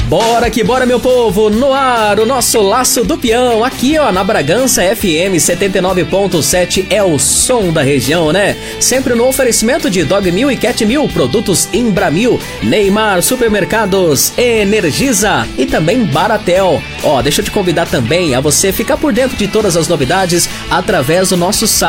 Bora que bora, meu povo, no ar o nosso Laço do Peão, aqui ó, na Bragança FM 79.7, é o som da região, né? Sempre no oferecimento de Dog Mil e Cat Mil, produtos Imbramil, Neymar, Supermercados, Energisa e também Baratel. Ó, deixa eu te convidar também a você ficar por dentro de todas as novidades através do nosso site.